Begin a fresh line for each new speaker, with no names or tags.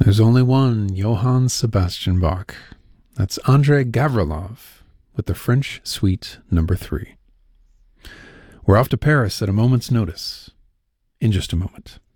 There's only one Johann Sebastian Bach. That's Andrei Gavrilov with the French Suite No. 3. We're off to Paris at a moment's notice in just a moment.